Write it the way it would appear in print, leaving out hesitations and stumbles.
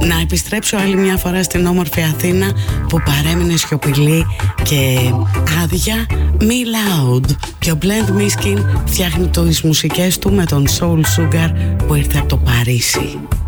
να επιστρέψω άλλη μια φορά στην όμορφη Αθήνα που παρέμεινε σιωπηλή και άδεια. Me Loud. Και ο Blend Miskin φτιάχνει τις μουσικές του με τον Soul Sugar που ήρθε από το Παρίσι.